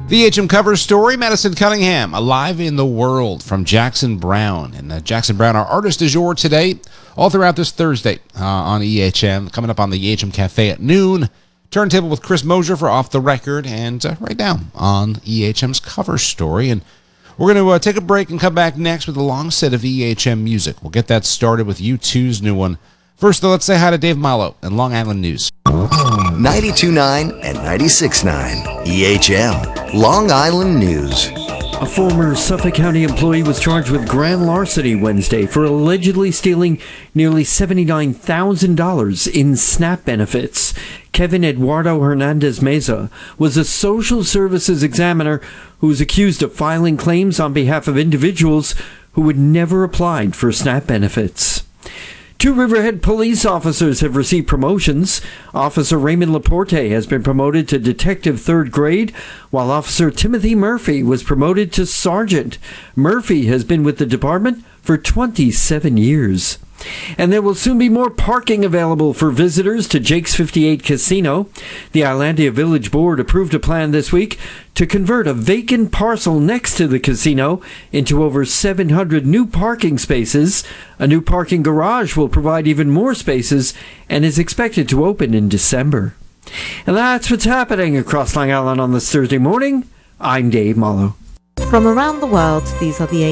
The HM cover story, Madison Cunningham, Alive in the World from Jackson Browne. And Jackson Browne, our artist du jour today, all throughout this Thursday on EHM. Coming up on the EHM Cafe at noon. Turntable with Chris Mosier for Off the Record. And right now on EHM's cover story. And we're going to take a break and come back next with a long set of EHM music. We'll get that started with U2's new one. First, though, let's say hi to Dave Malo and Long Island News. 92.9 and 96.9 EHM, Long Island News. A former Suffolk County employee was charged with grand larceny Wednesday for allegedly stealing nearly $79,000 in SNAP benefits. Kevin Eduardo Hernandez Meza was a social services examiner who was accused of filing claims on behalf of individuals who had never applied for SNAP benefits. 2 Riverhead police officers have received promotions. Officer Raymond Laporte has been promoted to Detective 3rd grade, while Officer Timothy Murphy was promoted to Sergeant. Murphy has been with the department for 27 years. And there will soon be more parking available for visitors to Jake's 58 Casino. The Islandia Village Board approved a plan this week to convert a vacant parcel next to the casino into over 700 new parking spaces. A new parking garage will provide even more spaces and is expected to open in December. And that's what's happening across Long Island on this Thursday morning. I'm Dave Malo. From around the world, these are the